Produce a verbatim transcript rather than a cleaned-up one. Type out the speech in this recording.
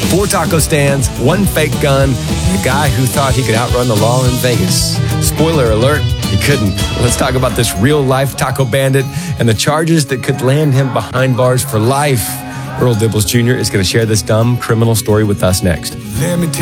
Four taco stands, one fake gun, and a guy who thought he could outrun the law in Vegas. Spoiler alert, he couldn't. Let's talk about this real-life taco bandit and the charges that could land him behind bars for life. Earl Dibbles Junior is going to share this dumb criminal story with us next. Let me